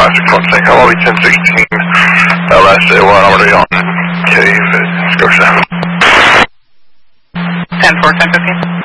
traffic functioning. Lobby 1016, last day 1 already on Cave at Scotia. 10-4, 10-15.